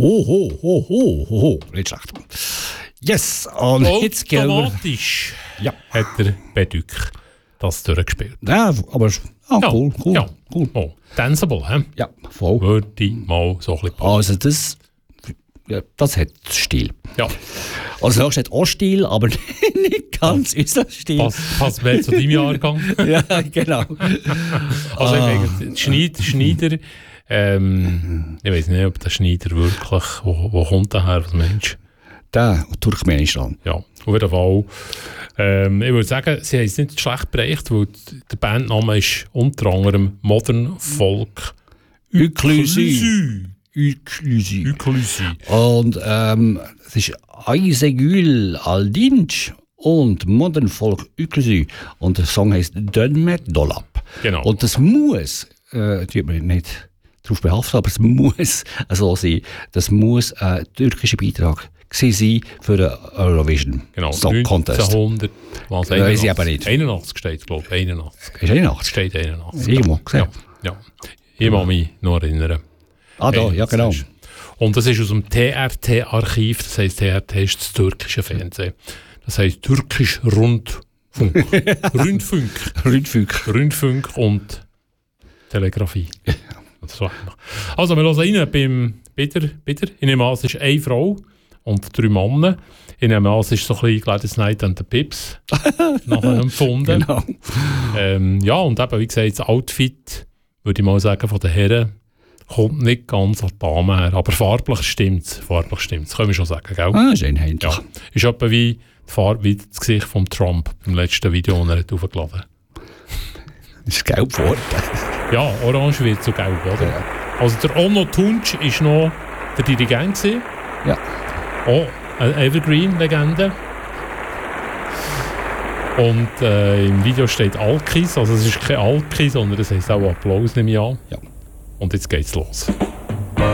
Nicht schlecht. Yes, und jetzt gehen wir... Automatisch hat der Bedük das durchgespielt. Ja, aber cool. Ja. Cool. Oh, danceable, hä? Ja, voll. Würde ich mal so ein bisschen... Also das hat Stil. Ja. Also das hat auch Stil, aber nicht ganz unser Stil. Passt mehr zu deinem Jahrgang. Ja, genau. Also Schneider, ich weiß nicht, ob der Schneider wirklich, wo kommt der her, was Mensch? Der Turkmenistan. Ja, auf jeden Fall. Ich würde sagen, sie haben es nicht schlecht bereicht, weil der Bandname ist unter anderem Modern Folk Inclusive. Und es ist Aysegül Aldinç und Modern Folk Inclusive. Und der Song heisst Dönmek Dolap. Genau. Und das muss, tut man nicht darauf behaften, aber es muss so sein, das muss ein türkischer Beitrag sein für den Eurovision Song Contest. 1900, was? Weiß ich aber nicht. 81 steht, glaube ich. 81. Ist 81? Steht 81. Irgendwo gesehen. Ja. Ich kann mich noch erinnern. Ah, da, ja genau. Und das ist aus dem TRT-Archiv, das heisst, TRT ist das türkische Fernsehen. Das heisst türkisch Rundfunk. Rundfunk und Telegrafie. Also, wir hören rein bitte. Ich nehme an, es ist eine Frau und 3 Männer. Ich nehme an, es ist so ein bisschen Gladys Knight and the Pips nachher empfunden. Genau. Ja, und eben, wie gesagt, das Outfit, würde ich mal sagen, von den Herren, kommt nicht ganz an die Dame her. Aber farblich stimmt es. Können wir schon sagen, gell? Ah, schön händlich. Ja. Ist etwa wie das Gesicht von Trump beim letzten Video, das er hat aufgeladen hat. Das ist gelb geworden. Ja, orange wird zu gelb, oder? Ja. Also der Onno Tunç war noch der Dirigent gewesen. Ja. Oh, eine Evergreen-Legende. Und im Video steht Alkis, also es ist kein Alki, sondern es heisst auch Applaus, nehme ich an. Ja. Und jetzt geht's los.